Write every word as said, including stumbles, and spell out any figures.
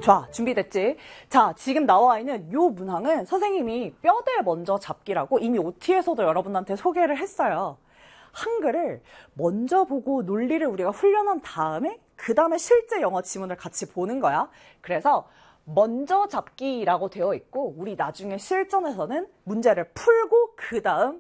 좋아, 준비됐지? 자, 지금 나와 있는 요 문항은 선생님이 뼈대 먼저 잡기라고 이미 오티에서도 여러분한테 소개를 했어요. 한글을 먼저 보고 논리를 우리가 훈련한 다음에 그 다음에 실제 영어 지문을 같이 보는 거야. 그래서 먼저 잡기라고 되어 있고 우리 나중에 실전에서는 문제를 풀고 그 다음